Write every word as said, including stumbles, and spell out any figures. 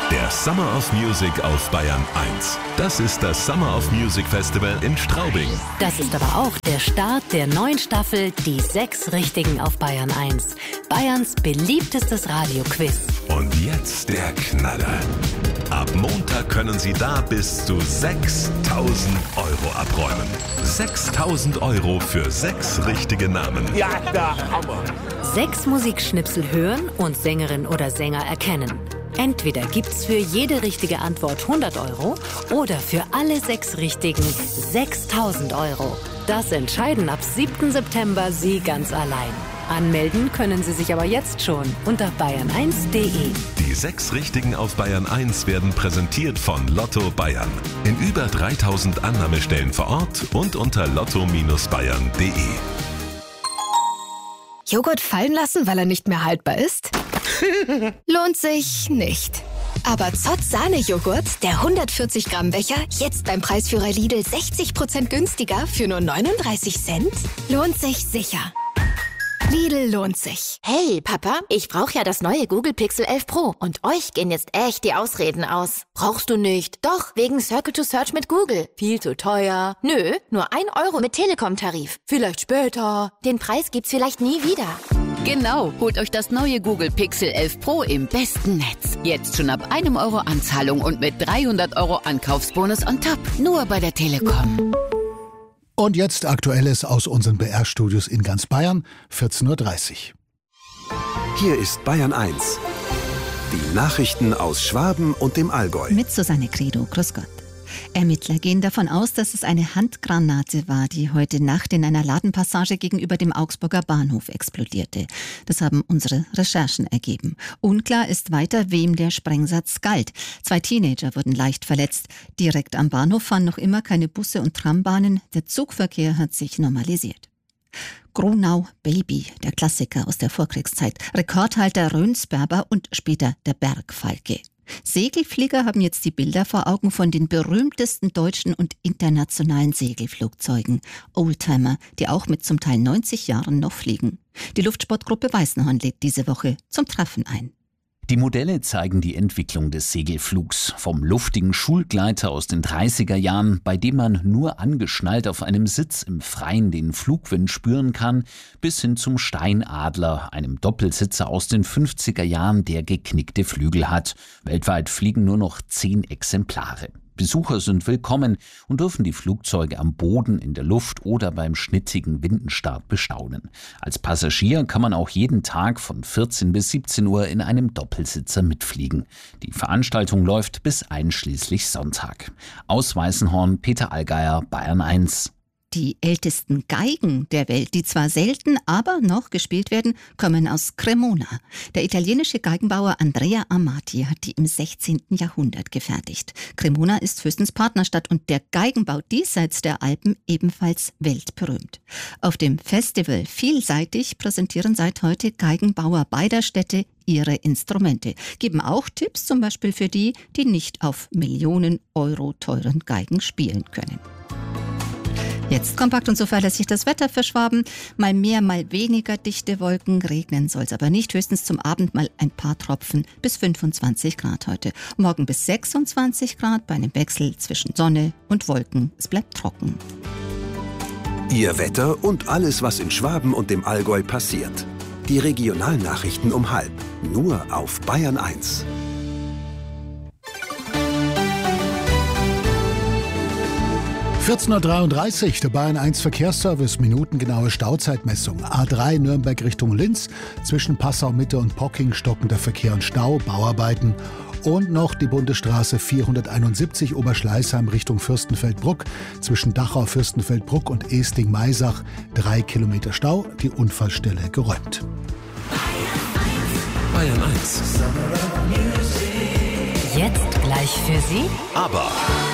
Der Summer of Music auf Bayern eins. Das ist das Summer of Music Festival in Straubing. Das ist aber auch der Start der neuen Staffel Die sechs Richtigen auf Bayern eins. Bayerns beliebtestes Radioquiz. Und jetzt der Knaller. Ab Montag können Sie da bis zu sechstausend Euro abräumen. sechstausend Euro für sechs richtige Namen. Ja, der Hammer. Sechs Musikschnipsel hören und Sängerin oder Sänger erkennen. Entweder gibt's für jede richtige Antwort hundert Euro oder für alle sechs Richtigen sechstausend Euro. Das entscheiden ab siebten September Sie ganz allein. Anmelden können Sie sich aber jetzt schon unter bayern eins punkt de. Die sechs Richtigen auf Bayern eins werden präsentiert von Lotto Bayern. In über dreitausend Annahmestellen vor Ort und unter lotto Bindestrich bayern punkt de. Joghurt fallen lassen, weil er nicht mehr haltbar ist? Lohnt sich nicht. Aber Zott Sahne-Joghurt, der hundertvierzig Gramm Becher, jetzt beim Preisführer Lidl sechzig Prozent günstiger für nur neununddreißig Cent? Lohnt sich sicher. Lidl lohnt sich. Hey, Papa, ich brauche ja das neue Google Pixel elf Pro und euch gehen jetzt echt die Ausreden aus. Brauchst du nicht? Doch, wegen Circle to Search mit Google. Viel zu teuer. Nö, nur ein Euro mit Telekom-Tarif. Vielleicht später. Den Preis gibt's vielleicht nie wieder. Genau, holt euch das neue Google Pixel elf Pro im besten Netz. Jetzt schon ab einem Euro Anzahlung und mit dreihundert Euro Ankaufsbonus on top. Nur bei der Telekom. Und jetzt Aktuelles aus unseren B R-Studios in ganz Bayern, vierzehn Uhr dreißig. Hier ist Bayern eins. Die Nachrichten aus Schwaben und dem Allgäu. Mit Susanne Credo. Grüß Gott. Ermittler gehen davon aus, dass es eine Handgranate war, die heute Nacht in einer Ladenpassage gegenüber dem Augsburger Bahnhof explodierte. Das haben unsere Recherchen ergeben. Unklar ist weiter, wem der Sprengsatz galt. Zwei Teenager wurden leicht verletzt. Direkt am Bahnhof fahren noch immer keine Busse und Trambahnen. Der Zugverkehr hat sich normalisiert. Gronau Baby, der Klassiker aus der Vorkriegszeit. Rekordhalter Rönsberger und später der Bergfalke. Segelflieger haben jetzt die Bilder vor Augen von den berühmtesten deutschen und internationalen Segelflugzeugen. Oldtimer, die auch mit zum Teil neunzig Jahren noch fliegen. Die Luftsportgruppe Weißenhorn lädt diese Woche zum Treffen ein. Die Modelle zeigen die Entwicklung des Segelflugs. Vom luftigen Schulgleiter aus den dreißiger Jahren, bei dem man nur angeschnallt auf einem Sitz im Freien den Flugwind spüren kann, bis hin zum Steinadler, einem Doppelsitzer aus den fünfziger Jahren, der geknickte Flügel hat. Weltweit fliegen nur noch zehn Exemplare. Besucher sind willkommen und dürfen die Flugzeuge am Boden, in der Luft oder beim schnittigen Windenstart bestaunen. Als Passagier kann man auch jeden Tag von vierzehn bis siebzehn Uhr in einem Doppelsitzer mitfliegen. Die Veranstaltung läuft bis einschließlich Sonntag. Aus Weißenhorn, Peter Allgeier, Bayern eins. Die ältesten Geigen der Welt, die zwar selten, aber noch gespielt werden, kommen aus Cremona. Der italienische Geigenbauer Andrea Amati hat die im sechzehnten Jahrhundert gefertigt. Cremona ist Fürstens Partnerstadt und der Geigenbau diesseits der Alpen ebenfalls weltberühmt. Auf dem Festival Vielseitig präsentieren seit heute Geigenbauer beider Städte ihre Instrumente, geben auch Tipps zum Beispiel für die, die nicht auf Millionen Euro teuren Geigen spielen können. Jetzt kompakt und zuverlässig das Wetter für Schwaben. Mal mehr, mal weniger dichte Wolken. Regnen soll es aber nicht. Höchstens zum Abend mal ein paar Tropfen bis fünfundzwanzig Grad heute. Morgen bis sechsundzwanzig Grad bei einem Wechsel zwischen Sonne und Wolken. Es bleibt trocken. Ihr Wetter und alles, was in Schwaben und dem Allgäu passiert. Die Regionalnachrichten um halb. Nur auf Bayern eins. vierzehn Uhr dreiunddreißig, der Bayern eins Verkehrsservice, minutengenaue Stauzeitmessung. A drei Nürnberg Richtung Linz, zwischen Passau Mitte und Pocking stockender Verkehr und Stau, Bauarbeiten. Und noch die Bundesstraße vierhunderteinundsiebzig Oberschleißheim Richtung Fürstenfeldbruck, zwischen Dachau, Fürstenfeldbruck und Eesting-Maisach, drei Kilometer Stau, die Unfallstelle geräumt. Bayern eins. Jetzt gleich für Sie. Aber